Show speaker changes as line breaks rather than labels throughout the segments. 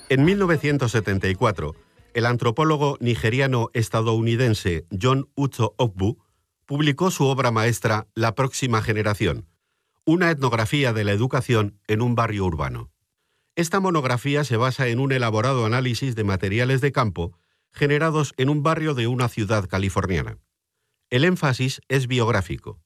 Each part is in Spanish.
En 1974, el antropólogo nigeriano-estadounidense John Uche Ogbu publicó su obra maestra La próxima generación, una etnografía de la educación en un barrio urbano. Esta monografía se basa en un elaborado análisis de materiales de campo generados en un barrio de una ciudad californiana. El énfasis es biográfico.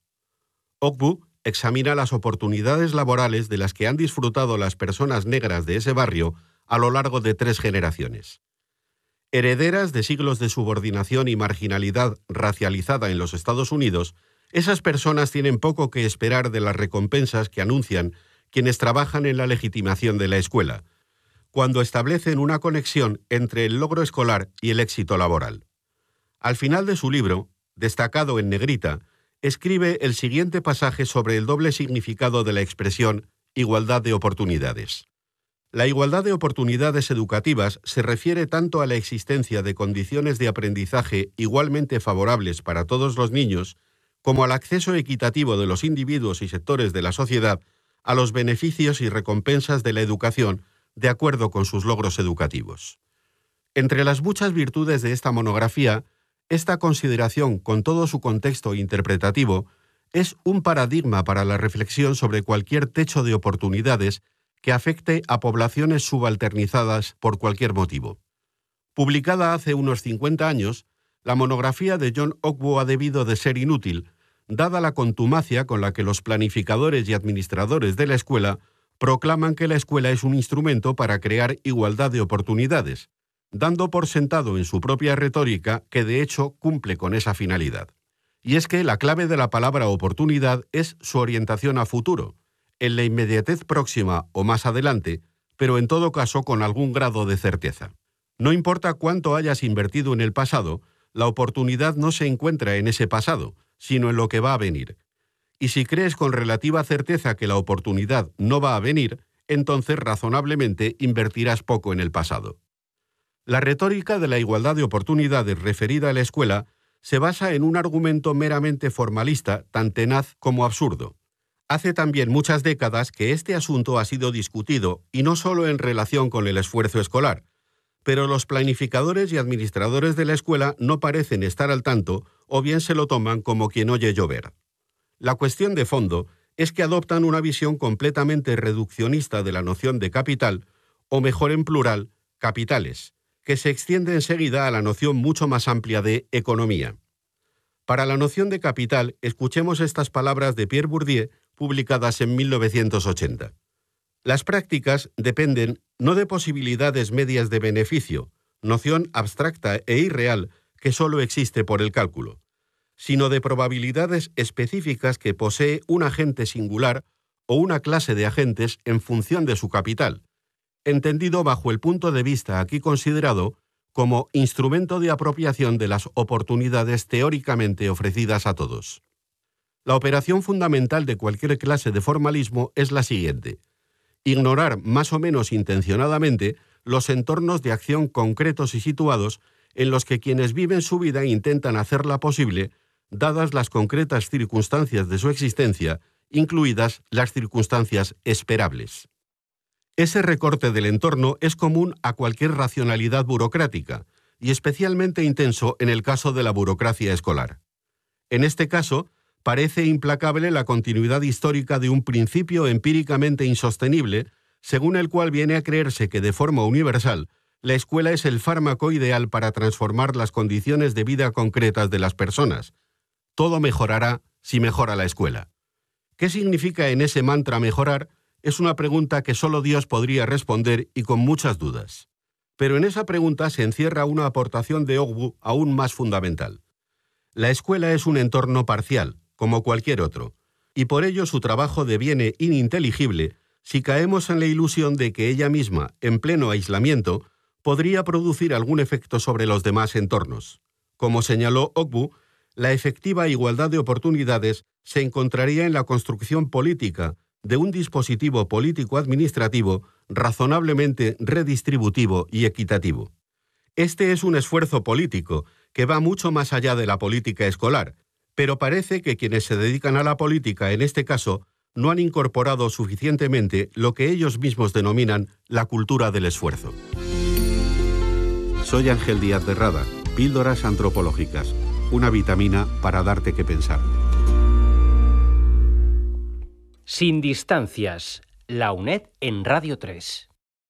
Ogbu examina las oportunidades laborales de las que han disfrutado las personas negras de ese barrio a lo largo de 3 generaciones. Herederas de siglos de subordinación y marginalidad racializada en los Estados Unidos, esas personas tienen poco que esperar de las recompensas que anuncian quienes trabajan en la legitimación de la escuela, cuando establecen una conexión entre el logro escolar y el éxito laboral. Al final de su libro, destacado en negrita, escribe el siguiente pasaje sobre el doble significado de la expresión igualdad de oportunidades. La igualdad de oportunidades educativas se refiere tanto a la existencia de condiciones de aprendizaje igualmente favorables para todos los niños, como al acceso equitativo de los individuos y sectores de la sociedad a los beneficios y recompensas de la educación de acuerdo con sus logros educativos. Entre las muchas virtudes de esta monografía, esta consideración, con todo su contexto interpretativo, es un paradigma para la reflexión sobre cualquier techo de oportunidades que afecte a poblaciones subalternizadas por cualquier motivo. Publicada hace unos 50 años, la monografía de John Ogbu ha debido de ser inútil, dada la contumacia con la que los planificadores y administradores de la escuela proclaman que la escuela es un instrumento para crear igualdad de oportunidades, dando por sentado en su propia retórica que de hecho cumple con esa finalidad. Y es que la clave de la palabra oportunidad es su orientación a futuro, en la inmediatez próxima o más adelante, pero en todo caso con algún grado de certeza. No importa cuánto hayas invertido en el pasado, la oportunidad no se encuentra en ese pasado, sino en lo que va a venir. Y si crees con relativa certeza que la oportunidad no va a venir, entonces razonablemente invertirás poco en el pasado. La retórica de la igualdad de oportunidades referida a la escuela se basa en un argumento meramente formalista, tan tenaz como absurdo. Hace también muchas décadas que este asunto ha sido discutido, y no solo en relación con el esfuerzo escolar, pero los planificadores y administradores de la escuela no parecen estar al tanto o bien se lo toman como quien oye llover. La cuestión de fondo es que adoptan una visión completamente reduccionista de la noción de capital, o mejor en plural, capitales, que se extiende enseguida a la noción mucho más amplia de economía. Para la noción de capital, escuchemos estas palabras de Pierre Bourdieu, publicadas en 1980. Las prácticas dependen no de posibilidades medias de beneficio, noción abstracta e irreal que solo existe por el cálculo, sino de probabilidades específicas que posee un agente singular o una clase de agentes en función de su capital, entendido bajo el punto de vista aquí considerado como instrumento de apropiación de las oportunidades teóricamente ofrecidas a todos. La operación fundamental de cualquier clase de formalismo es la siguiente: ignorar más o menos intencionadamente los entornos de acción concretos y situados en los que quienes viven su vida intentan hacerla posible, dadas las concretas circunstancias de su existencia, incluidas las circunstancias esperables. Ese recorte del entorno es común a cualquier racionalidad burocrática, y especialmente intenso en el caso de la burocracia escolar. En este caso, parece implacable la continuidad histórica de un principio empíricamente insostenible, según el cual viene a creerse que de forma universal, la escuela es el fármaco ideal para transformar las condiciones de vida concretas de las personas. Todo mejorará si mejora la escuela. ¿Qué significa en ese mantra mejorar? Es una pregunta que solo Dios podría responder y con muchas dudas. Pero en esa pregunta se encierra una aportación de Ogbu aún más fundamental. La escuela es un entorno parcial, como cualquier otro, y por ello su trabajo deviene ininteligible si caemos en la ilusión de que ella misma, en pleno aislamiento, podría producir algún efecto sobre los demás entornos. Como señaló Ogbu, la efectiva igualdad de oportunidades se encontraría en la construcción política de un dispositivo político-administrativo razonablemente redistributivo y equitativo. Este es un esfuerzo político que va mucho más allá de la política escolar, pero parece que quienes se dedican a la política en este caso no han incorporado suficientemente lo que ellos mismos denominan la cultura del esfuerzo. Soy Ángel Díaz de Rada. Píldoras antropológicas. Una vitamina para darte que pensar.
Sin distancias. La UNED en Radio 3.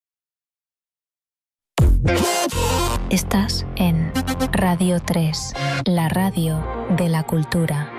Estás en Radio 3, la radio de la cultura.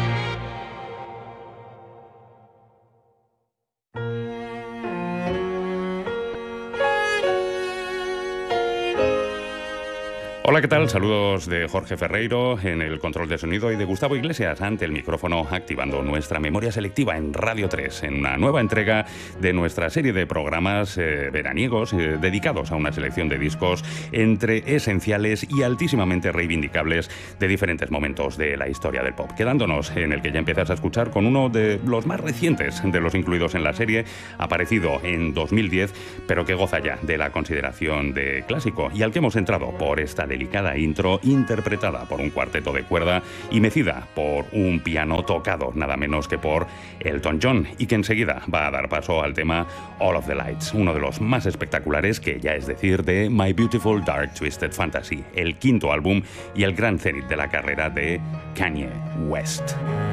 Hola, ¿qué tal? Saludos de Jorge Ferreiro en el control de sonido y de Gustavo Iglesias ante el micrófono, activando nuestra memoria selectiva en Radio 3, en una nueva entrega de nuestra serie de programas veraniegos dedicados a una selección de discos entre esenciales y altísimamente reivindicables de diferentes momentos de la historia del pop, quedándonos en el que ya empiezas a escuchar con uno de los más recientes de los incluidos en la serie, aparecido en 2010, pero que goza ya de la consideración de clásico y al que hemos entrado por esta delicada intro interpretada por un cuarteto de cuerda y mecida por un piano tocado nada menos que por Elton John, y que enseguida va a dar paso al tema All of the Lights, uno de los más espectaculares, que ya es decir, de My Beautiful Dark Twisted Fantasy, el quinto álbum y el gran cenit de la carrera de Kanye West.